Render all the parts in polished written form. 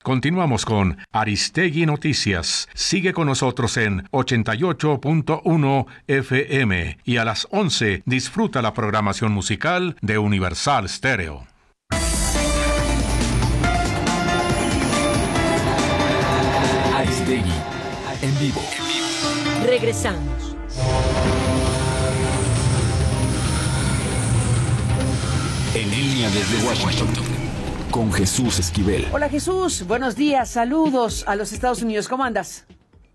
Continuamos con Aristegui Noticias. Sigue con nosotros en 88.1 FM y a las 11 disfruta la programación musical de Universal Stereo. Aristegui en vivo. Regresamos. En línea desde Washington, con Jesús Esquivel. Hola Jesús, buenos días, saludos a los Estados Unidos, ¿cómo andas?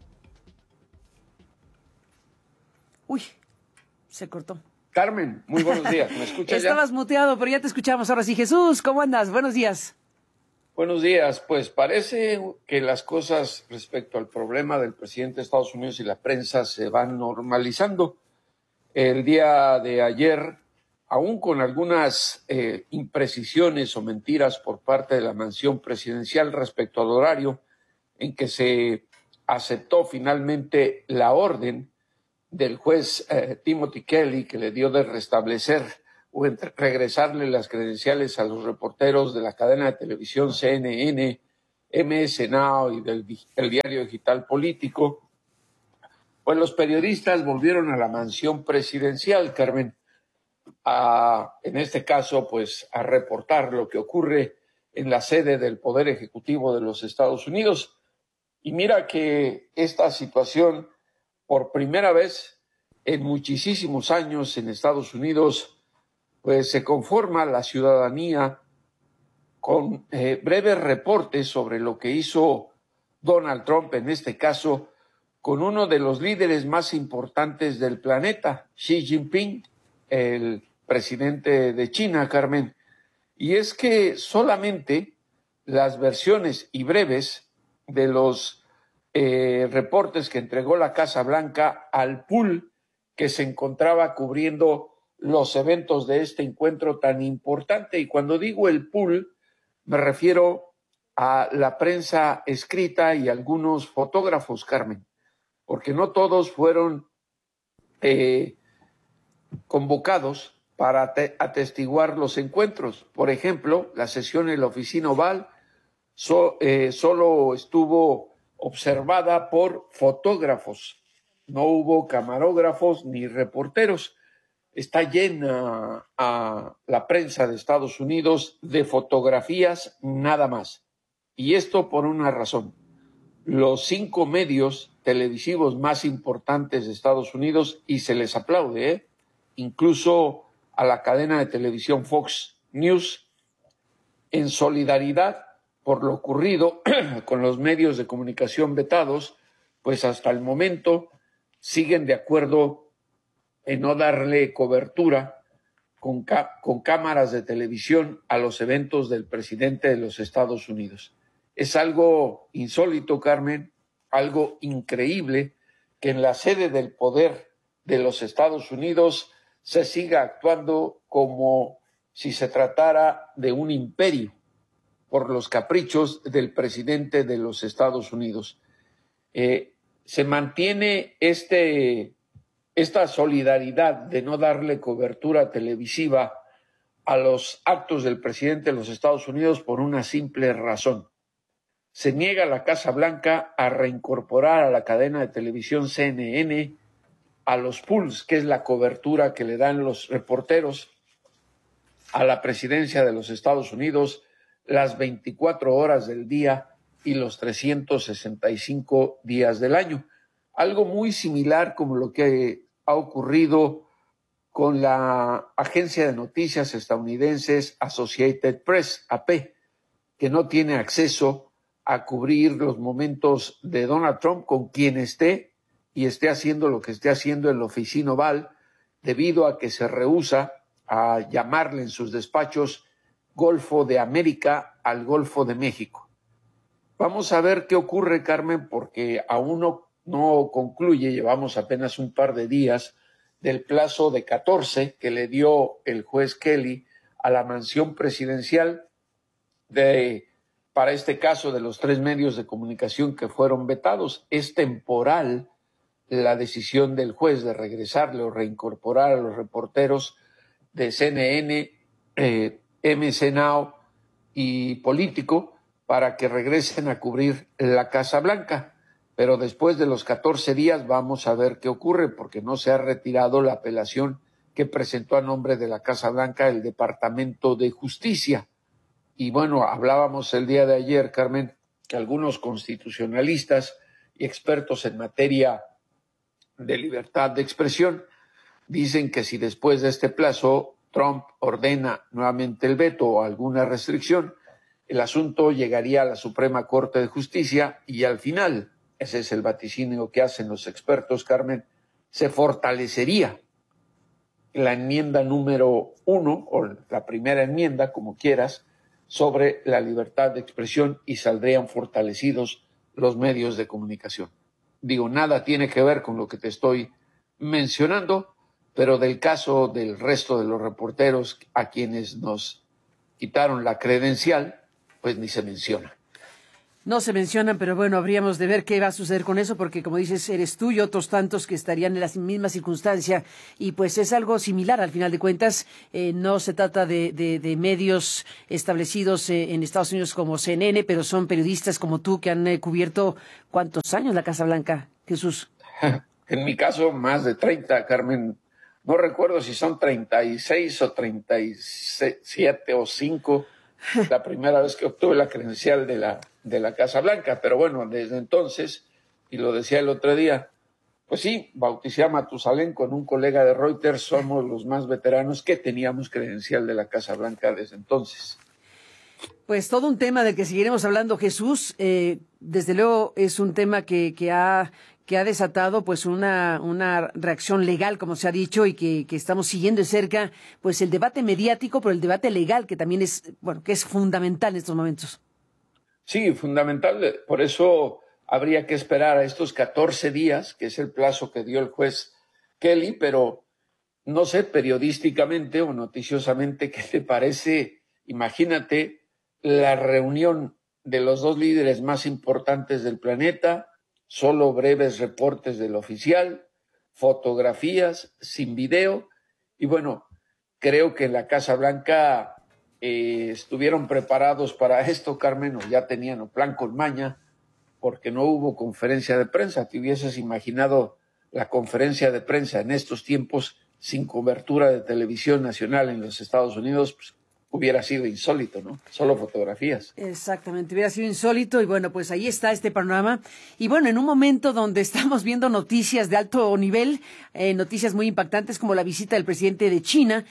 Uy, se cortó. Carmen, muy buenos días, ¿me escuchas ya? Estabas muteado, pero ya te escuchamos ahora sí. Jesús, ¿cómo andas? Buenos días. Buenos días, pues parece que las cosas respecto al problema del presidente de Estados Unidos y la prensa se van normalizando. El día de ayer, aún con algunas imprecisiones o mentiras por parte de la mansión presidencial respecto al horario en que se aceptó finalmente la orden del juez Timothy Kelly, que le dio de restablecer o regresarle las credenciales a los reporteros de la cadena de televisión CNN, MS Now y del diario digital Político, pues los periodistas volvieron a la mansión presidencial, Carmen, en este caso, pues a reportar lo que ocurre en la sede del Poder Ejecutivo de los Estados Unidos. Y mira que esta situación, por primera vez en muchísimos años en Estados Unidos, pues se conforma la ciudadanía con breves reportes sobre lo que hizo Donald Trump, en este caso, con uno de los líderes más importantes del planeta, Xi Jinping, el presidente de China, Carmen. Y es que solamente las versiones y breves de los reportes que entregó la Casa Blanca al pool que se encontraba cubriendo los eventos de este encuentro tan importante. Y cuando digo el pool, me refiero a la prensa escrita y algunos fotógrafos, Carmen, porque no todos fueron convocados para atestiguar los encuentros. Por ejemplo, la sesión en la oficina oval solo estuvo observada por fotógrafos. No hubo camarógrafos ni reporteros. Está llena a la prensa de Estados Unidos de fotografías nada más. Y esto por una razón. Los 5 medios televisivos más importantes de Estados Unidos, y se les aplaude, incluso a la cadena de televisión Fox News, en solidaridad por lo ocurrido con los medios de comunicación vetados, pues hasta el momento siguen de acuerdo en no darle cobertura con cámaras de televisión a los eventos del presidente de los Estados Unidos. Es algo insólito, Carmen, algo increíble que en la sede del poder de los Estados Unidos se siga actuando como si se tratara de un imperio por los caprichos del presidente de los Estados Unidos. Se mantiene esta solidaridad de no darle cobertura televisiva a los actos del presidente de los Estados Unidos por una simple razón. Se niega la Casa Blanca a reincorporar a la cadena de televisión CNN a los pools, que es la cobertura que le dan los reporteros a la presidencia de los Estados Unidos las 24 horas del día y los 365 días del año. Algo muy similar como lo que ha ocurrido con la agencia de noticias estadounidenses Associated Press, AP, que no tiene acceso a cubrir los momentos de Donald Trump con quien esté haciendo lo que esté haciendo en la oficina oval, debido a que se rehúsa a llamarle en sus despachos Golfo de América al Golfo de México. Vamos a ver qué ocurre, Carmen, porque aún no concluye, llevamos apenas un par de días del plazo de 14 que le dio el juez Kelly a la mansión presidencial para este caso de los 3 medios de comunicación que fueron vetados. Es temporal la decisión del juez de regresarle o reincorporar a los reporteros de CNN, MC Now y Político para que regresen a cubrir la Casa Blanca. Pero después de los 14 días vamos a ver qué ocurre, porque no se ha retirado la apelación que presentó a nombre de la Casa Blanca el Departamento de Justicia. Y bueno, hablábamos el día de ayer, Carmen, que algunos constitucionalistas y expertos en materia de libertad de expresión dicen que si después de este plazo Trump ordena nuevamente el veto o alguna restricción, el asunto llegaría a la Suprema Corte de Justicia y al final, ese es el vaticinio que hacen los expertos, Carmen, se fortalecería la enmienda número 1 o la primera enmienda, como quieras, sobre la libertad de expresión y saldrían fortalecidos los medios de comunicación. Digo, nada tiene que ver con lo que te estoy mencionando, pero del caso del resto de los reporteros a quienes nos quitaron la credencial, pues ni se menciona. No se mencionan, pero bueno, habríamos de ver qué va a suceder con eso, porque como dices, eres tú y otros tantos que estarían en la misma circunstancia, y pues es algo similar al final de cuentas. No se trata de medios establecidos en Estados Unidos como CNN, pero son periodistas como tú que han cubierto ¿cuántos años la Casa Blanca, Jesús? En mi caso, más de 30, Carmen. No recuerdo si son 36 o 37 o 5. La primera vez que obtuve la credencial de la Casa Blanca, pero bueno, desde entonces, y lo decía el otro día, pues sí, bauticé a Matusalén con un colega de Reuters, somos los más veteranos que teníamos credencial de la Casa Blanca desde entonces. Pues todo un tema del que seguiremos hablando, Jesús. Desde luego es un tema que ha desatado pues una reacción legal, como se ha dicho, y que estamos siguiendo de cerca pues el debate mediático, pero el debate legal que también es, bueno, que es fundamental en estos momentos. Sí, fundamental. Por eso habría que esperar a estos 14 días, que es el plazo que dio el juez Kelly, pero no sé, periodísticamente o noticiosamente, ¿qué te parece? Imagínate la reunión de los dos líderes más importantes del planeta, solo breves reportes del oficial, fotografías sin video, y bueno, creo que en la Casa Blanca estuvieron preparados para esto, Carmen, o ya tenían un plan con maña, porque no hubo conferencia de prensa. ¿Te hubieses imaginado la conferencia de prensa en estos tiempos sin cobertura de televisión nacional en los Estados Unidos? Pues hubiera sido insólito, ¿no? Solo fotografías. Exactamente, hubiera sido insólito, y bueno, pues ahí está este panorama. Y bueno, en un momento donde estamos viendo noticias de alto nivel, noticias muy impactantes como la visita del presidente de China,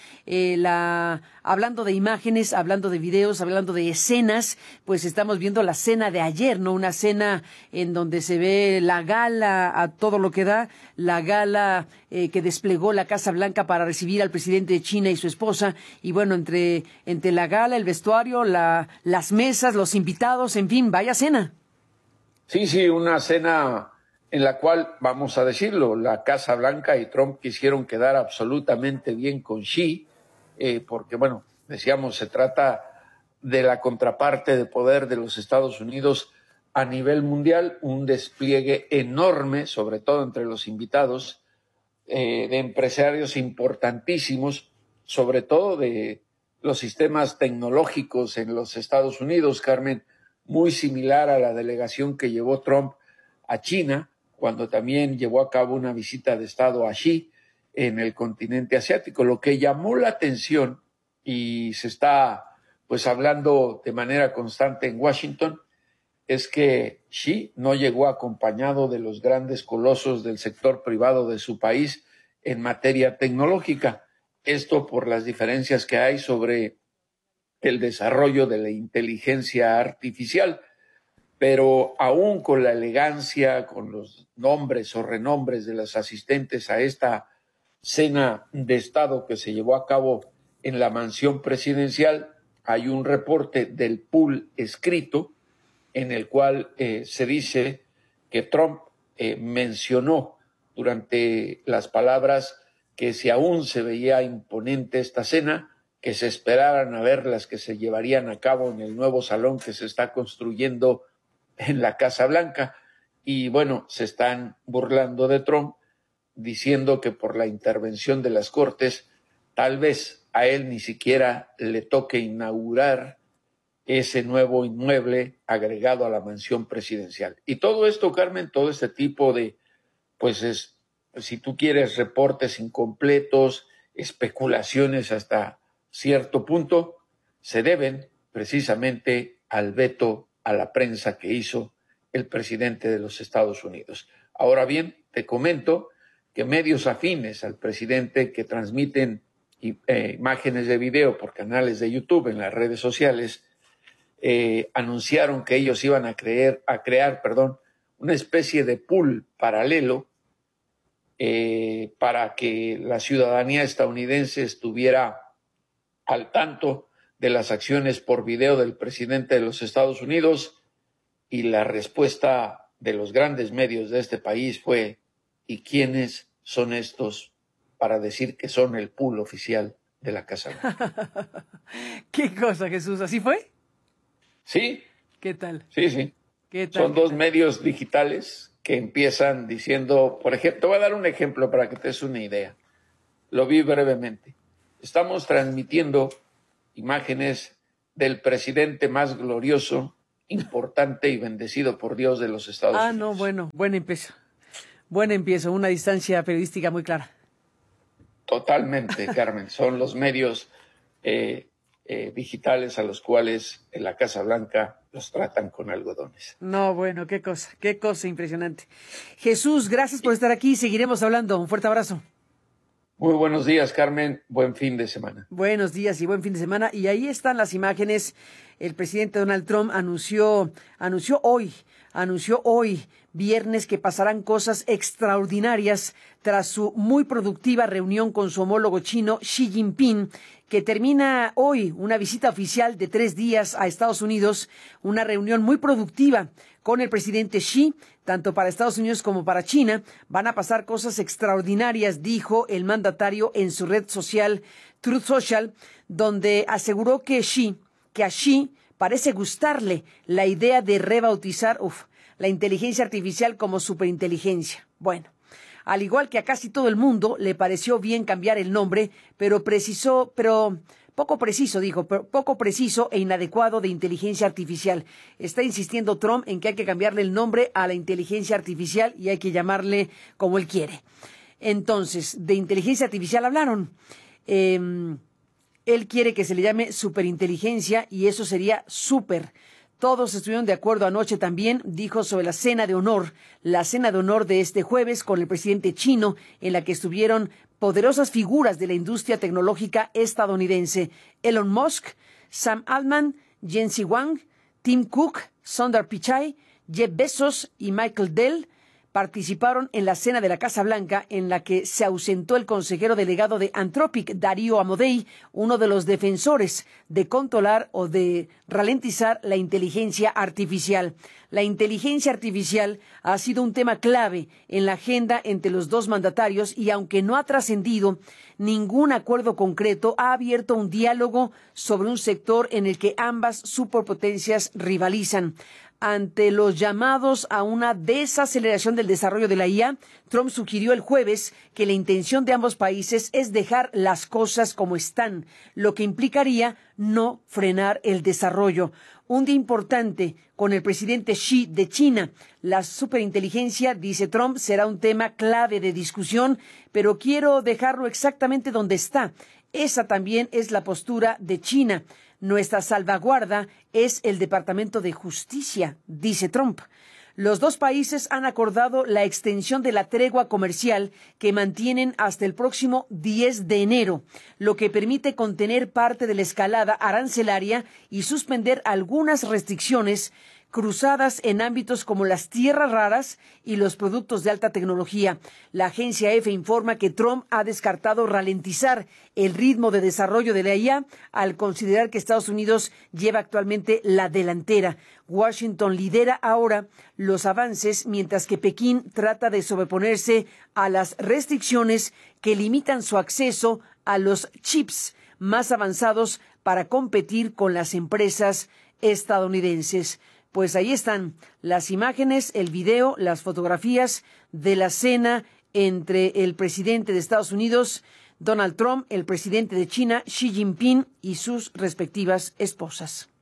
hablando de imágenes, hablando de videos, hablando de escenas, pues estamos viendo la cena de ayer, ¿no? Una cena en donde se ve la gala a todo lo que da, la gala que desplegó la Casa Blanca para recibir al presidente de China y su esposa, y bueno, entre la gala, el vestuario, las mesas, los invitados, en fin, vaya cena. Sí, una cena en la cual, vamos a decirlo, la Casa Blanca y Trump quisieron quedar absolutamente bien con Xi, porque, bueno, decíamos, se trata de la contraparte de poder de los Estados Unidos a nivel mundial, un despliegue enorme, sobre todo entre los invitados, de empresarios importantísimos, sobre todo de los sistemas tecnológicos en los Estados Unidos, Carmen, muy similar a la delegación que llevó Trump a China, cuando también llevó a cabo una visita de Estado a Xi en el continente asiático. Lo que llamó la atención, y se está pues hablando de manera constante en Washington, es que Xi no llegó acompañado de los grandes colosos del sector privado de su país en materia tecnológica. Esto por las diferencias que hay sobre el desarrollo de la inteligencia artificial, pero aún con la elegancia, con los nombres o renombres de los asistentes a esta cena de Estado que se llevó a cabo en la mansión presidencial, hay un reporte del pool escrito en el cual se dice que Trump mencionó durante las palabras que si aún se veía imponente esta cena, que se esperaran a ver las que se llevarían a cabo en el nuevo salón que se está construyendo en la Casa Blanca. Y bueno, se están burlando de Trump, diciendo que por la intervención de las Cortes, tal vez a él ni siquiera le toque inaugurar ese nuevo inmueble agregado a la mansión presidencial. Y todo esto, Carmen, todo este tipo de, si tú quieres, reportes incompletos, especulaciones hasta cierto punto, se deben precisamente al veto a la prensa que hizo el presidente de los Estados Unidos. Ahora bien, te comento que medios afines al presidente que transmiten imágenes de video por canales de YouTube en las redes sociales anunciaron que ellos iban a crear una especie de pool paralelo para que la ciudadanía estadounidense estuviera al tanto de las acciones por video del presidente de los Estados Unidos, y la respuesta de los grandes medios de este país fue: ¿y quiénes son estos para decir que son el pool oficial de la Casa Blanca? ¿Qué cosa, Jesús? ¿Así fue? Sí. ¿Qué tal? Sí. ¿Qué tal? Son dos medios digitales que empiezan diciendo, por ejemplo, te voy a dar un ejemplo para que te des una idea. Lo vi brevemente. Estamos transmitiendo imágenes del presidente más glorioso, importante y bendecido por Dios de los Estados Unidos. No, bueno, buen empiezo, una distancia periodística muy clara. Totalmente, Carmen. Son los medios digitales a los cuales en la Casa Blanca los tratan con algodones. No, bueno, qué cosa impresionante. Jesús, gracias por estar aquí. Seguiremos hablando. Un fuerte abrazo. Muy buenos días, Carmen. Buen fin de semana. Buenos días y buen fin de semana. Y ahí están las imágenes. El presidente Donald Trump anunció hoy, viernes, que pasarán cosas extraordinarias tras su muy productiva reunión con su homólogo chino Xi Jinping, que termina hoy una visita oficial de 3 días a Estados Unidos, una reunión muy productiva con el presidente Xi, tanto para Estados Unidos como para China. Van a pasar cosas extraordinarias, dijo el mandatario en su red social Truth Social, donde aseguró que a Xi parece gustarle la idea de rebautizar la inteligencia artificial como superinteligencia. Bueno, al igual que a casi todo el mundo, le pareció bien cambiar el nombre, pero poco preciso e inadecuado de inteligencia artificial. Está insistiendo Trump en que hay que cambiarle el nombre a la inteligencia artificial y hay que llamarle como él quiere. Entonces, de inteligencia artificial hablaron. Él quiere que se le llame superinteligencia y eso sería súper. Todos estuvieron de acuerdo anoche también, dijo, sobre la cena de honor de este jueves con el presidente chino, en la que estuvieron poderosas figuras de la industria tecnológica estadounidense: Elon Musk, Sam Altman, Jensen Huang, Tim Cook, Sundar Pichai, Jeff Bezos y Michael Dell participaron en la cena de la Casa Blanca, en la que se ausentó el consejero delegado de Anthropic, Darío Amodei, uno de los defensores de controlar o de ralentizar la inteligencia artificial. La inteligencia artificial ha sido un tema clave en la agenda entre los dos mandatarios y, aunque no ha trascendido ningún acuerdo concreto, ha abierto un diálogo sobre un sector en el que ambas superpotencias rivalizan. Ante los llamados a una desaceleración del desarrollo de la IA, Trump sugirió el jueves que la intención de ambos países es dejar las cosas como están, lo que implicaría no frenar el desarrollo. Un día importante con el presidente Xi de China. La superinteligencia, dice Trump, será un tema clave de discusión, pero quiero dejarlo exactamente donde está. Esa también es la postura de China. Nuestra salvaguarda es el Departamento de Justicia, dice Trump. Los dos países han acordado la extensión de la tregua comercial que mantienen hasta el próximo 10 de enero, lo que permite contener parte de la escalada arancelaria y suspender algunas restricciones cruzadas en ámbitos como las tierras raras y los productos de alta tecnología. La agencia EFE informa que Trump ha descartado ralentizar el ritmo de desarrollo de la IA al considerar que Estados Unidos lleva actualmente la delantera. Washington lidera ahora los avances, mientras que Pekín trata de sobreponerse a las restricciones que limitan su acceso a los chips más avanzados para competir con las empresas estadounidenses. Pues ahí están las imágenes, el video, las fotografías de la cena entre el presidente de Estados Unidos, Donald Trump, el presidente de China, Xi Jinping, y sus respectivas esposas.